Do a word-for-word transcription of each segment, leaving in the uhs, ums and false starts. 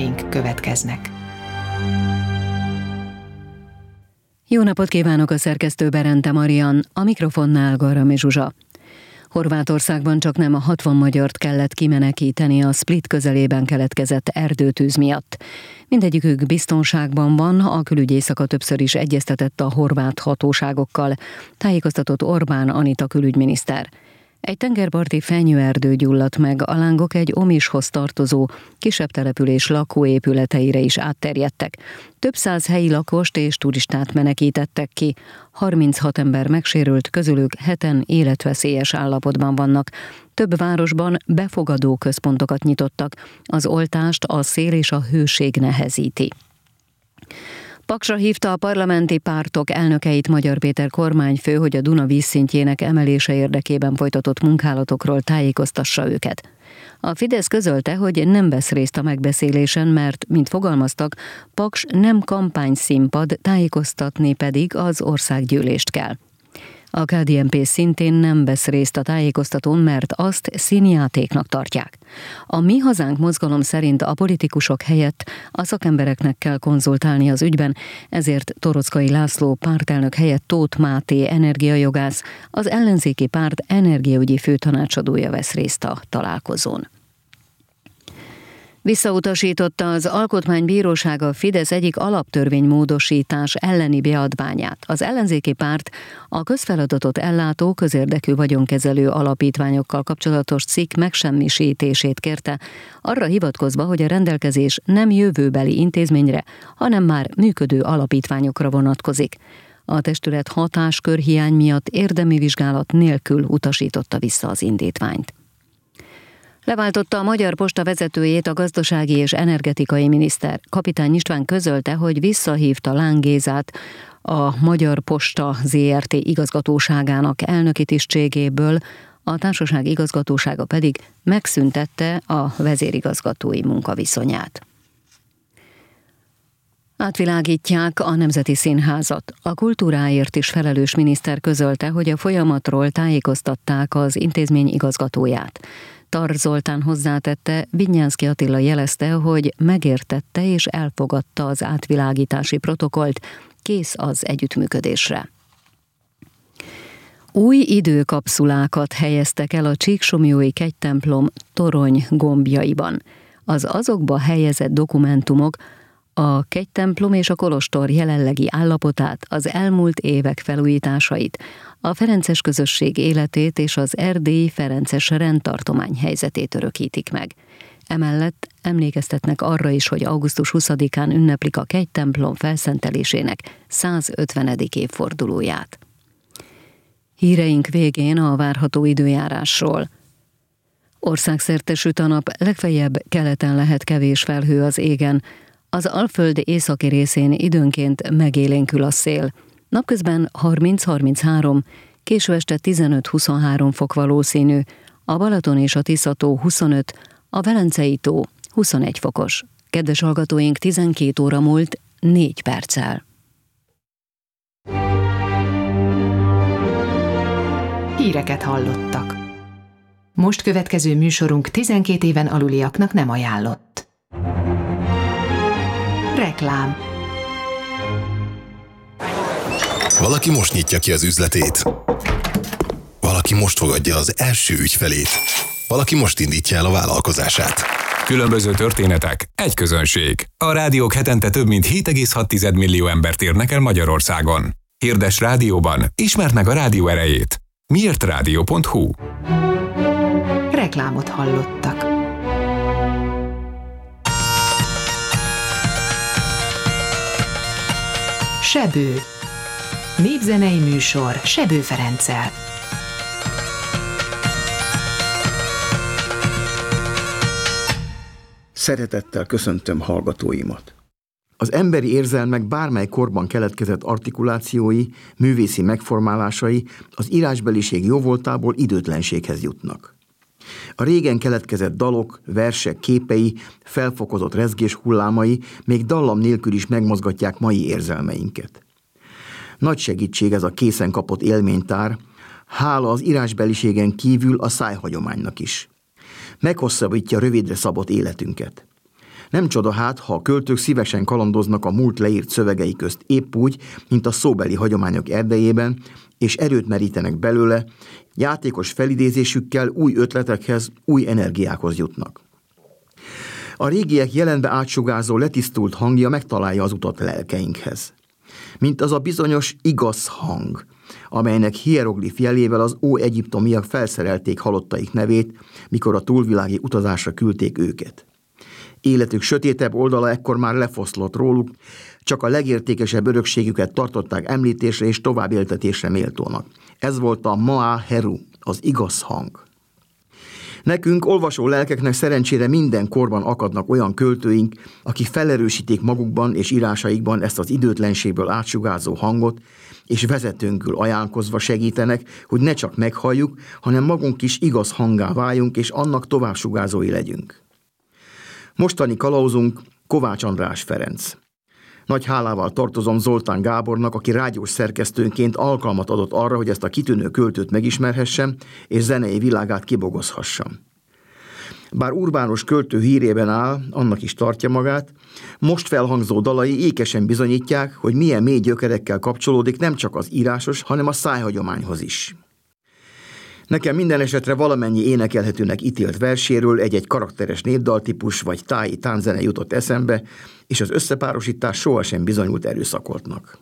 híreink következnek. Jó napot kívánok, a szerkesztő Berente Marian, a mikrofonnál Garami Zsuzsa. Horvátországban csaknem a hatvan magyart kellett kimenekíteni a Split közelében keletkezett erdőtűz miatt. Mindegyikük biztonságban van, a külügyészaka többször is egyeztetett a horvát hatóságokkal, tájékoztatott Orbán Anita külügyminiszter. Egy tengerparti fenyőerdő gyulladt meg, a lángok egy Omishoz tartozó, kisebb település lakóépületeire is átterjedtek. Több száz helyi lakost és turistát menekítettek ki, harminchat ember megsérült, közülük heten életveszélyes állapotban vannak. Több városban befogadó központokat nyitottak, az oltást a szél és a hőség nehezíti. Paksra hívta a parlamenti pártok elnökeit Magyar Péter kormányfő, hogy a Duna vízszintjének emelése érdekében folytatott munkálatokról tájékoztassa őket. A Fidesz közölte, hogy nem vesz részt a megbeszélésen, mert, mint fogalmaztak, Paks nem kampányszínpad, tájékoztatni pedig az országgyűlést kell. A ká dé en pé szintén nem vesz részt a tájékoztatón, mert azt színjátéknak tartják. A Mi Hazánk mozgalom szerint a politikusok helyett a szakembereknek kell konzultálni az ügyben, ezért Torockai László pártelnök helyett Tóth Máté energiajogász, az ellenzéki párt energiaügyi főtanácsadója vesz részt a találkozón. Visszautasította az Alkotmánybíróság a Fidesz egyik alaptörvénymódosítás elleni beadványát. Az ellenzéki párt a közfeladatot ellátó közérdekű vagyonkezelő alapítványokkal kapcsolatos cikk megsemmisítését kérte, arra hivatkozva, hogy a rendelkezés nem jövőbeli intézményre, hanem már működő alapítványokra vonatkozik. A testület hatáskörhiány miatt érdemi vizsgálat nélkül utasította vissza az indítványt. Leváltotta a Magyar Posta vezetőjét a gazdasági és energetikai miniszter. Kapitány István közölte, hogy visszahívta Láng Gézát a Magyar Posta zé er té igazgatóságának elnöki tisztségéből, a társaság igazgatósága pedig megszüntette a vezérigazgatói munkaviszonyát. Átvilágítják a Nemzeti Színházat. A kultúráért is felelős miniszter közölte, hogy a folyamatról tájékoztatták az intézmény igazgatóját. Tar Zoltán hozzátette, Vidnyánszky Attila jelezte, hogy megértette és elfogadta az átvilágítási protokollt, kész az együttműködésre. Új időkapszulákat helyeztek el a Csíksomlyói kegytemplom torony gombjaiban. Az azokba helyezett dokumentumok a kegytemplom és a kolostor jelenlegi állapotát, az elmúlt évek felújításait, a ferences közösség életét és az erdélyi ferences rendtartomány helyzetét örökítik meg. Emellett emlékeztetnek arra is, hogy augusztus huszadikán ünneplik a kegytemplom felszentelésének százötvenedik évfordulóját. Híreink végén a várható időjárásról. Országszerte süt a nap, legfeljebb keleten lehet kevés felhő az égen. Az Alföld északi részén időnként megélénkül a szél. Napközben harminc-harminchárom, késő este tizenöt-huszonhárom fok valószínű, a Balaton és a Tisza-tó huszonöt, a Velencei tó huszonegy fokos. Kedves hallgatóink, tizenkét óra múlt négy perccel. Híreket hallottak. Most következő műsorunk tizenkét éven aluliaknak nem ajánlott. Reklám. Valaki most nyitja ki az üzletét. Valaki most fogadja az első ügyfelét. Valaki most indítja el a vállalkozását. Különböző történetek, egy közönség. A rádiók hetente több mint hét egész hat millió embert érnek el Magyarországon. Hirdes rádióban, ismerd meg a rádió erejét. miért rádió pont hu. Reklámot hallottak. Sebő. Népzenei műsor Sebő Ferenccel. Szeretettel köszöntöm hallgatóimat. Az emberi érzelmek bármely korban keletkezett artikulációi, művészi megformálásai az írásbeliség jóvoltából időtlenséghez jutnak. A régen keletkezett dalok, versek, képei, felfokozott rezgés hullámai még dallam nélkül is megmozgatják mai érzelmeinket. Nagy segítség ez a készen kapott élménytár, hála az írásbeliségen kívül a szájhagyománynak is. Meghosszabbítja rövidre szabott életünket. Nem csoda hát, ha a költők szívesen kalandoznak a múlt leírt szövegei közt épp úgy, mint a szóbeli hagyományok erdejében, és erőt merítenek belőle, játékos felidézésükkel új ötletekhez, új energiákhoz jutnak. A régiek jelenbe átsugárzó letisztult hangja megtalálja az utat lelkeinkhez. Mint az a bizonyos igaz hang, amelynek hieroglif jelével az óegyiptomiak felszerelték halottaik nevét, mikor a túlvilági utazásra küldték őket. Életük sötétebb oldala ekkor már lefoszlott róluk, csak a legértékesebb örökségüket tartották említésre és továbbéltetésre méltónak. Ez volt a Maa Heru, az igaz hang. Nekünk, olvasó lelkeknek szerencsére minden korban akadnak olyan költőink, akik felerősítik magukban és írásaikban ezt az időtlenségből átsugárzó hangot, és vezetőnkül ajánlkozva segítenek, hogy ne csak meghalljuk, hanem magunk is igaz hangá váljunk, és annak továbbsugárzói legyünk. Mostani kalauzunk Kovács András Ferenc. Nagy hálával tartozom Zoltán Gábornak, aki rádiós szerkesztőnként alkalmat adott arra, hogy ezt a kitűnő költőt megismerhessem, és zenei világát kibogozhassam. Bár urbánus költő hírében áll, annak is tartja magát, most felhangzó dalai ékesen bizonyítják, hogy milyen mély gyökerekkel kapcsolódik nem csak az írásos, hanem a szájhagyományhoz is. Nekem minden esetre valamennyi énekelhetőnek ítélt verséről egy-egy karakteres népdaltípus vagy táji tánzene jutott eszembe, és az összepárosítás sohasem bizonyult erőszakoltnak.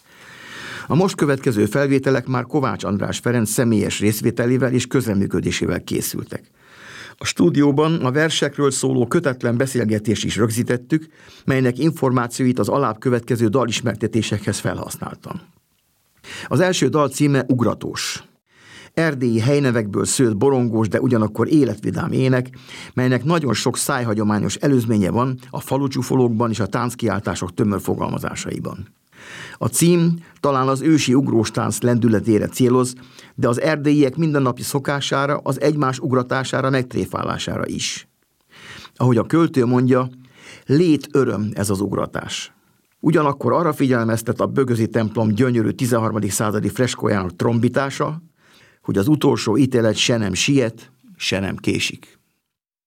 A most következő felvételek már Kovács András Ferenc személyes részvételével és közreműködésével készültek. A stúdióban a versekről szóló kötetlen beszélgetést is rögzítettük, melynek információit az alább következő dalismertetésekhez felhasználtam. Az első dal címe Ugratós. Erdélyi helynevekből szőtt borongós, de ugyanakkor életvidám ének, melynek nagyon sok szájhagyományos előzménye van a falucsúfolókban és a tánckiáltások tömör fogalmazásaiban. A cím talán az ősi ugróstánc lendületére céloz, de az erdélyiek mindennapi szokására, az egymás ugratására, megtréfálására is. Ahogy a költő mondja, lét öröm ez az ugratás. Ugyanakkor arra figyelmeztet a bögözi templom gyönyörű tizenharmadik századi freskójának trombitása, hogy az utolsó ítélet se nem siet, se nem késik.